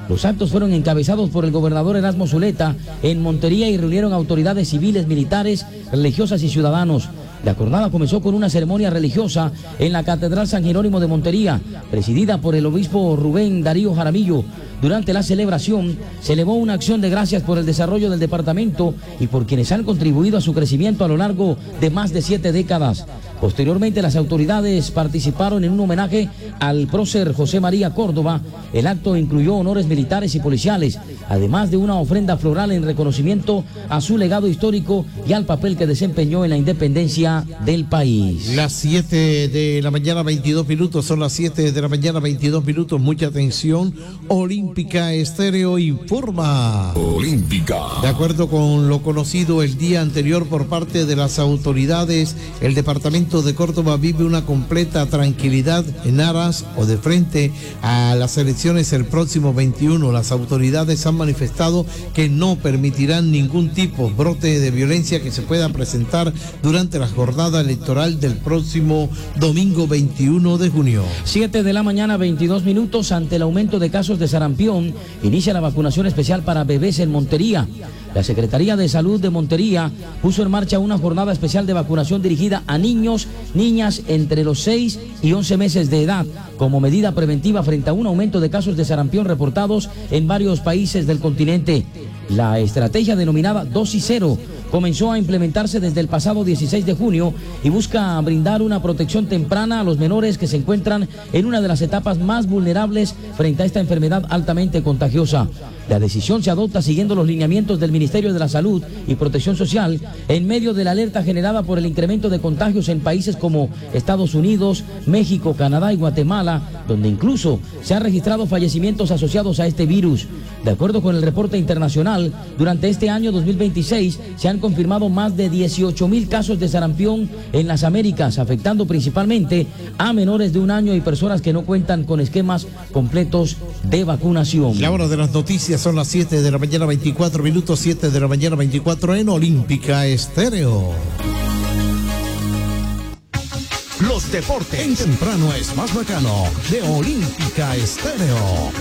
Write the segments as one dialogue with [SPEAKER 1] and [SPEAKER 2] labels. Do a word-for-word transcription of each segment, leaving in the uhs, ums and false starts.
[SPEAKER 1] Los actos fueron encabezados por el gobernador Erasmo Zuleta en Montería y reunieron autoridades civiles, militares, religiosas y ciudadanos. La jornada comenzó con una ceremonia religiosa en la Catedral San Jerónimo de Montería, presidida por el obispo Rubén Darío Jaramillo. Durante la celebración se elevó una acción de gracias por el desarrollo del departamento y por quienes han contribuido a su crecimiento a lo largo de más de siete décadas. Posteriormente, las autoridades participaron en un homenaje al prócer José María Córdoba. El acto incluyó honores militares y policiales, además de una ofrenda floral en reconocimiento a su legado histórico y al papel que desempeñó en la independencia del país.
[SPEAKER 2] Las siete de la mañana, veintidós minutos, son las siete de la mañana, veintidós minutos, mucha atención. Olímpica Estéreo informa.
[SPEAKER 3] Olímpica.
[SPEAKER 2] De acuerdo con lo conocido el día anterior por parte de las autoridades, el departamento de Córdoba vive una completa tranquilidad en aras o de frente a las elecciones el próximo veintiuno. Las autoridades han manifestado que no permitirán ningún tipo de brote de violencia que se pueda presentar durante la jornada electoral del próximo domingo veintiuno de junio.
[SPEAKER 1] siete de la mañana, veintidós minutos. Ante el aumento de casos de sarampión, inicia la vacunación especial para bebés en Montería. La Secretaría de Salud de Montería puso en marcha una jornada especial de vacunación dirigida a niños, niñas entre los seis y once meses de edad, como medida preventiva frente a un aumento de casos de sarampión reportados en varios países del continente. La estrategia denominada Dosis Cero comenzó a implementarse desde el pasado dieciséis de junio y busca brindar una protección temprana a los menores que se encuentran en una de las etapas más vulnerables frente a esta enfermedad altamente contagiosa. La decisión se adopta siguiendo los lineamientos del Ministerio de la Salud y Protección Social en medio de la alerta generada por el incremento de contagios en países como Estados Unidos, México, Canadá y Guatemala, donde incluso se han registrado fallecimientos asociados a este virus. De acuerdo con el reporte internacional, durante este año dos mil veintiséis se han confirmado más de dieciocho mil casos de sarampión en las Américas, afectando principalmente a menores de un año y personas que no cuentan con esquemas completos de vacunación.
[SPEAKER 2] La hora de las noticias son las siete de la mañana, veinticuatro minutos, siete de la mañana, veinticuatro en Olímpica Estéreo.
[SPEAKER 3] Los deportes en temprano es más bacano de Olímpica Estéreo.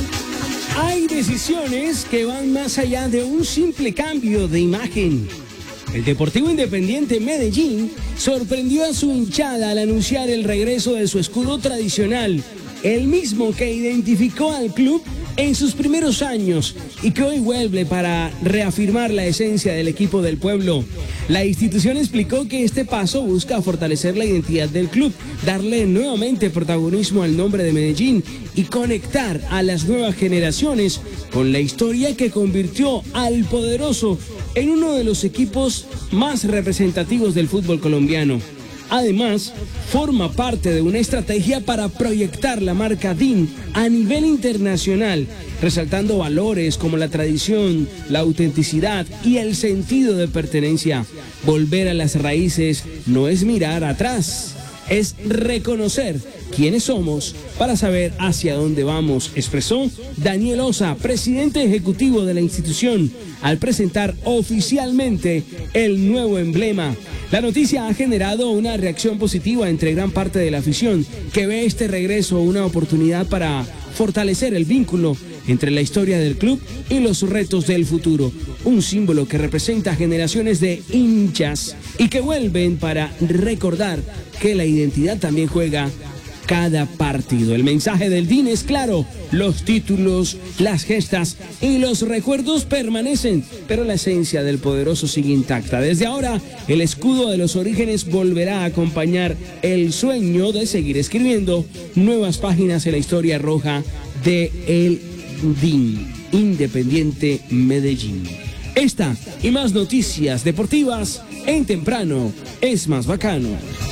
[SPEAKER 4] Hay decisiones que van más allá de un simple cambio de imagen. El Deportivo Independiente Medellín sorprendió a su hinchada al anunciar el regreso de su escudo tradicional, el mismo que identificó al club en sus primeros años y que hoy vuelve para reafirmar la esencia del equipo del pueblo. La institución explicó que este paso busca fortalecer la identidad del club, darle nuevamente protagonismo al nombre de Medellín y conectar a las nuevas generaciones con la historia que convirtió al Poderoso en uno de los equipos más representativos del fútbol colombiano. Además, forma parte de una estrategia para proyectar la marca D I N a nivel internacional, resaltando valores como la tradición, la autenticidad y el sentido de pertenencia. Volver a las raíces no es mirar atrás, es reconocer quiénes somos para saber hacia dónde vamos, expresó Daniel Osa, presidente ejecutivo de la institución, al presentar oficialmente el nuevo emblema. La noticia ha generado una reacción positiva entre gran parte de la afición, que ve este regreso una oportunidad para fortalecer el vínculo entre la historia del club y los retos del futuro. Un símbolo que representa generaciones de hinchas y que vuelven para recordar que la identidad también juega cada partido. El mensaje del D I N es claro: los títulos, las gestas y los recuerdos permanecen, pero la esencia del Poderoso sigue intacta. Desde ahora, el escudo de los orígenes volverá a acompañar el sueño de seguir escribiendo nuevas páginas en la historia roja de el D I N, Independiente Medellín. Esta y más noticias deportivas en Temprano es más bacano.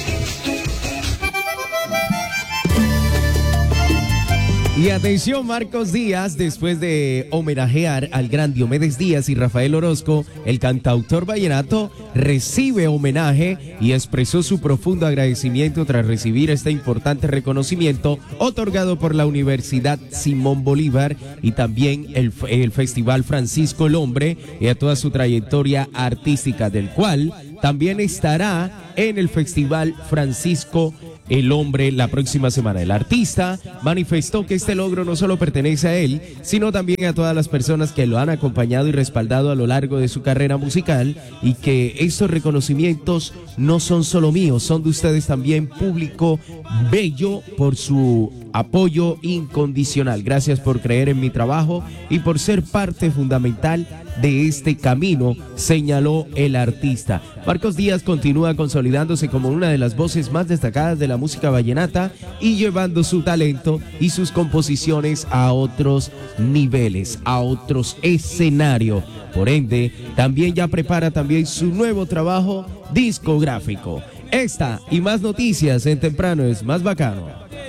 [SPEAKER 5] Y atención, Marcos Díaz, después de homenajear al gran Diomedes Díaz y Rafael Orozco, el cantautor vallenato recibe homenaje y expresó su profundo agradecimiento tras recibir este importante reconocimiento otorgado por la Universidad Simón Bolívar y también el, el Festival Francisco el Hombre y a toda su trayectoria artística, del cual también estará en el Festival Francisco El Hombre la próxima semana. El artista manifestó que este logro no solo pertenece a él, sino también a todas las personas que lo han acompañado y respaldado a lo largo de su carrera musical, y que estos reconocimientos no son solo míos, son de ustedes también, público bello, por su apoyo incondicional. Gracias por creer en mi trabajo y por ser parte fundamental de este camino, señaló el artista. Marcos Díaz continúa consolidándose como una de las voces más destacadas de la música vallenata y llevando su talento y sus composiciones a otros niveles, a otros escenarios. Por ende, también ya prepara también su nuevo trabajo discográfico. Esta y más noticias en Temprano es Más Bacano.